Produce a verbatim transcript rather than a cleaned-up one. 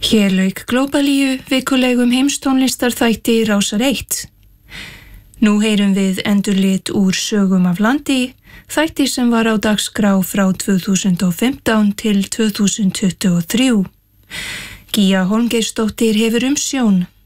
Hér lauk Glóbalíu vikulegum heimstónlistarþætti Rásar eitt. Nú heyrum við endurlit úr sögum af landi, þætti sem var á dagskrá frá tvö þúsund og fimmtán til tvö þúsund tuttugu og þrjú. Gígja Hólmgeirsdóttir hefur umsjón.